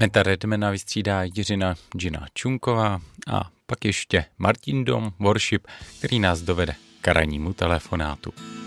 Meta Redmana vystřídá Jiřina Gina Čunková a pak ještě Martin Dom Worship, který nás dovede k rannímu telefonátu.